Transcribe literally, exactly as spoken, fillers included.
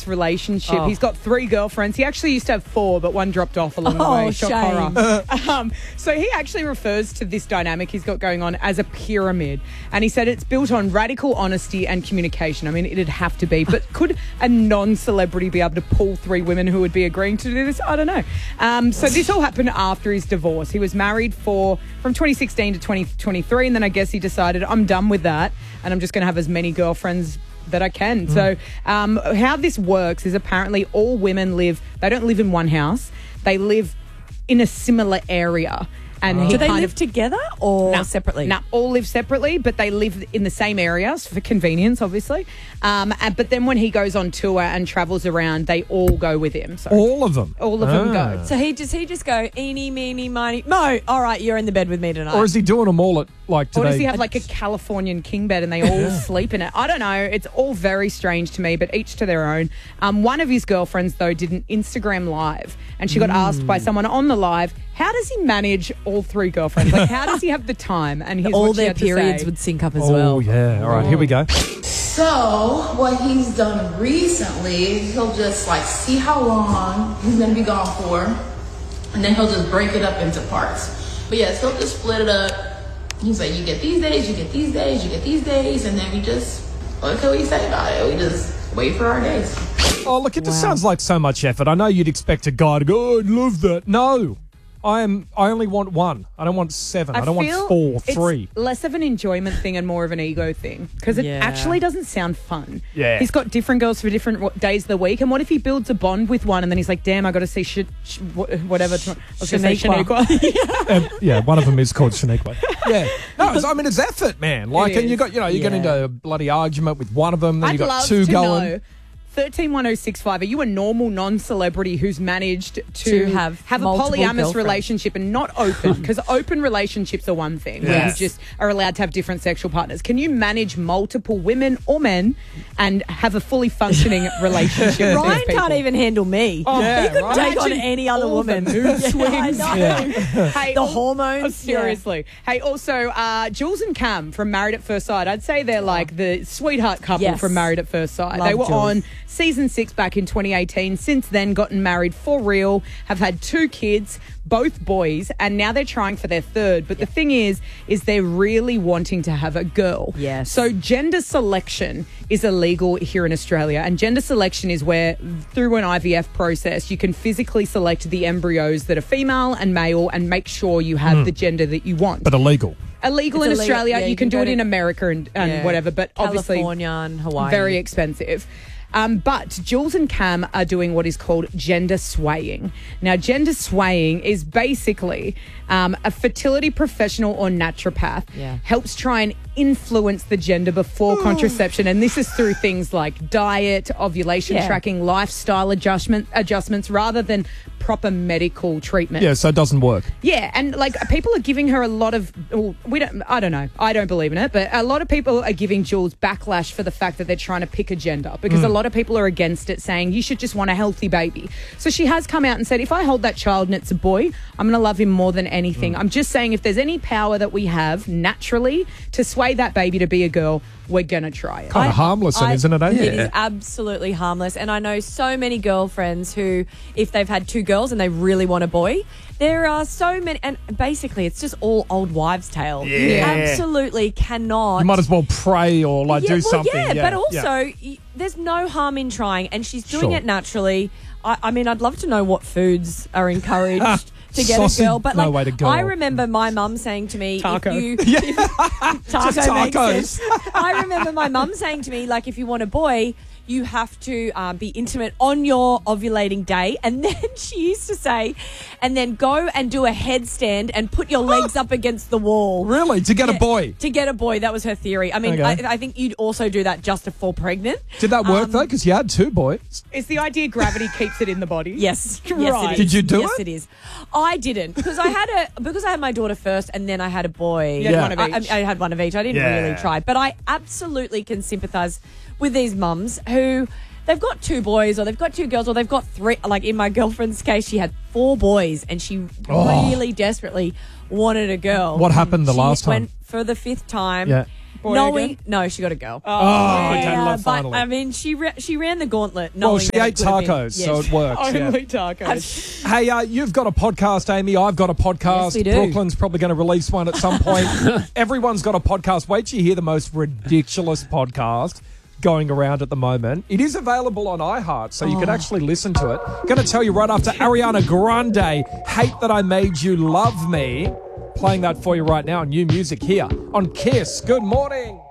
polyamorous relationship. Oh. He's got three girlfriends. He actually used to have four, but one dropped off along the Oh, way. Shock shame. horror. Um, so he actually refers to this dynamic he's got going on as a pyramid. And he said it's built on radical honesty and communication. I mean, it'd have to be. But could a non-celebrity be able to pull three women who would be agreeing to do this? I don't know. Um, so this all happened after his divorce. He was married for from twenty sixteen to twenty twenty-three, and then I guess he decided, I'm done with that, and I'm just going to have as many girlfriends that I can. Mm. So um, how this works is apparently all women live, they don't live in one house, they live in a similar area. And oh. he Do they kind live of, together or nah, separately? No, nah, all live separately, but they live in the same areas for convenience, obviously. Um, and, but then when he goes on tour and travels around, they all go with him. So all of them? All of ah. them go. So he does he just go, eeny, meeny, miny, Mo, all right, you're in the bed with me tonight. Or is he doing them all at, like, today? Or does he have like a Californian king bed and they all yeah. sleep in it? I don't know. It's all very strange to me, but each to their own. Um, one of his girlfriends, though, did an Instagram live, and she got mm. asked by someone on the live, how does he manage all three girlfriends? Like, how does he have the time? And here's all what their periods would sync up as oh, well. Oh, yeah. All right, oh. here we go. So, what he's done recently, he'll just, like, see how long he's going to be gone for, and then he'll just break it up into parts. But, yes, he'll just split it up. He's like, you get these days, you get these days, you get these days, and then we just, what can we say about it? We just wait for our days. Oh, look, it wow. just sounds like so much effort. I know you'd expect a guy to go, oh, I'd love that. No. I am. I only want one. I don't want seven. I, I don't want four, three. It's less of an enjoyment thing and more of an ego thing because it yeah. actually doesn't sound fun. Yeah. He's got different girls for different days of the week. And what if he builds a bond with one and then he's like, damn, I got to see shit, sh- whatever. I was going to say Shaniqua. um, yeah, one of them is called Shaniqua. Yeah. No, it's, I mean, it's effort, man. Like, and you got, you know, you yeah. get into a bloody argument with one of them, then I'd you got love two to going. Know. thirteen one oh six five. Are you a normal non-celebrity who's managed to, to have, have a polyamorous relationship and not open? Because open relationships are one thing. Yes. Where you just are allowed to have different sexual partners. Can you manage multiple women or men and have a fully functioning relationship? Ryan can't even handle me. Oh, yeah, he couldn't right. take on any other all woman. The mood swings. Yeah, I know. Yeah. Hey, the all, hormones. Oh, seriously. Yeah. Hey, also, uh, Jules and Cam from Married at First Sight. I'd say they're like the sweetheart couple yes. from Married at First Sight. Love they were Jules. on season six back in twenty eighteen. Since then, gotten married for real, have had two kids, both boys, and now they're trying for their third. But yep. the thing is, is they're really wanting to have a girl. Yes. So gender selection is illegal here in Australia, and gender selection is where, through an I V F process, you can physically select the embryos that are female and male and make sure you have mm. the gender that you want. But illegal. Illegal it's in illegal. Australia. Yeah, you, you can, can do it to, in America and, and yeah. whatever, but obviously California and Hawaii. Very expensive. Um, but Jules and Cam are doing what is called gender swaying. Now, gender swaying is basically um, a fertility professional or naturopath yeah. helps try and influence the gender before contraception. And this is through things like diet, ovulation yeah. tracking, lifestyle adjustment adjustments, rather than proper medical treatment. Yeah, so it doesn't work. Yeah, and like people are giving her a lot of, well, we don't, I don't know, I don't believe in it, but a lot of people are giving Jules backlash for the fact that they're trying to pick a gender because mm. a lot of people are against it, saying you should just want a healthy baby. So she has come out and said, if I hold that child and it's a boy, I'm going to love him more than anything. Mm. I'm just saying if there's any power that we have naturally to sway that baby to be a girl, we're going to try it. Kind of harmless, I, isn't it? Eh? It is absolutely harmless. And I know so many girlfriends who, if they've had two girls and they really want a boy, there are so many, and basically it's just all old wives' tale. Yeah. You absolutely cannot. You might as well pray or like yeah, do well, something. Yeah, yeah, but also yeah. y- there's no harm in trying, and she's doing Sure. it naturally. I, I mean, I'd love to know what foods are encouraged to get Sausage, a girl, but no like way to go. I remember my mum saying to me, Taco. if you Yeah. if, taco Just makes tacos. sense. I remember my mum saying to me, like, if you want a boy, you have to um, be intimate on your ovulating day. And then she used to say, and then go and do a headstand and put your legs up against the wall. Really? To get Yeah, a boy? To get a boy. That was her theory. I mean, Okay. I, I think you'd also do that just to fall pregnant. Did that work Um, though? Because you had two boys. Is the idea gravity keeps it in the body? Yes. Yes, Right. it is. Did you do yes, it? it is. I didn't because I had a because I had my daughter first and then I had a boy. You had Yeah. one of I, each. I, I had one of each. I didn't Yeah. really try, but I absolutely can sympathise with these mums who they've got two boys or they've got two girls or they've got three. Like in my girlfriend's case, she had four boys and she Oh. really desperately wanted a girl. What happened the she last time? went for the fifth time. Yeah. boy knowing, again? no, she got a girl. Oh, okay, Yeah, love but finally. I mean, she ra- she ran the gauntlet. well, knowing she that ate it could've been- tacos, so Yes. it works. yeah. Only tacos. Hey, uh, you've got a podcast, Amy. I've got a podcast. Yes, we do. Brooklyn's probably going to release one at some point. Everyone's got a podcast. Wait till you hear the most ridiculous podcast going around at the moment. It is available on iHeart, so you can actually listen to it. Going to tell you right after Ariana Grande, Hate That I Made You Love Me. Playing that for you right now. New music here on Kiss. Good morning.